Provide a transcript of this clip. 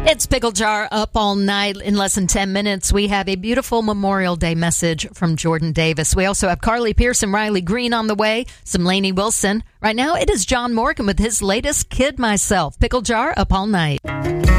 It's Pickle Jar up all night. In less than 10 minutes, we have a beautiful Memorial Day message from Jordan Davis. We also have Carly Pierce and Riley Green on the way, some Lainey Wilson. Right now, it is John Morgan with his latest Kid Myself. Pickle Jar up all night.